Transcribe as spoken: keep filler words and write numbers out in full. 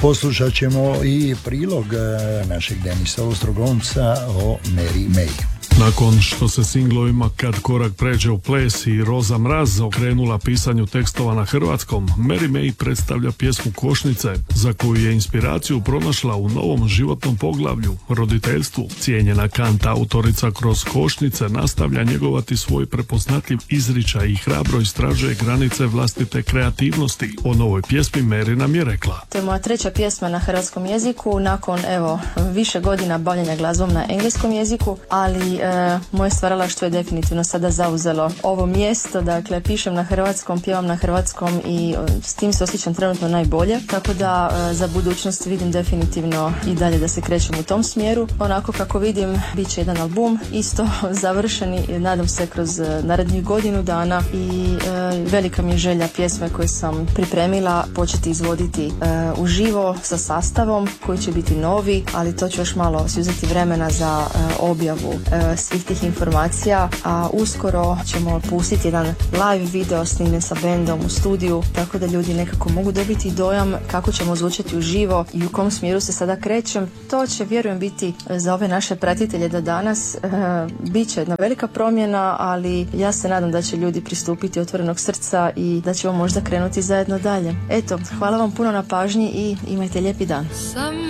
poslušat ćemo i prilog našeg Denisa Ostrogonca o Mary May. Nakon što se singlovima Kad korak pređe u ples i Roza mraz okrenula pisanju tekstova na hrvatskom, Mary May predstavlja pjesmu Košnice, za koju je inspiraciju pronašla u novom životnom poglavlju, roditeljstvu. Cijenjena kant autorica kroz Košnice nastavlja njegovati svoj prepoznatljiv izričaj i hrabro istražuje granice vlastite kreativnosti. O novoj pjesmi Mary nam je rekla: To je moja treća pjesma na hrvatskom jeziku, nakon evo više godina bavljenja glazbom na engleskom jeziku, ali E, moje stvaralaštvo je definitivno sada zauzelo ovo mjesto, dakle pišem na hrvatskom, pjevam na hrvatskom i e, s tim se osjećam trenutno najbolje, tako da e, za budućnost vidim definitivno i dalje da se krećem u tom smjeru. Onako kako vidim, bit će jedan album isto završeni, nadam se kroz e, narednih godinu dana i e, velika mi je želja pjesme koje sam pripremila početi izvoditi e, uživo sa sastavom koji će biti novi, ali to ću još malo si uzeti vremena za e, objavu e, svih tih informacija, a uskoro ćemo pustiti jedan live video snimljen sa bendom u studiju, tako da ljudi nekako mogu dobiti dojam kako ćemo zvučati uživo i u kom smjeru se sada krećem. To će, vjerujem, biti za ove naše pratitelje do danas. E, bit će jedna velika promjena, ali ja se nadam da će ljudi pristupiti otvorenog srca i da ćemo možda krenuti zajedno dalje. Eto, hvala vam puno na pažnji i imajte lijepi dan.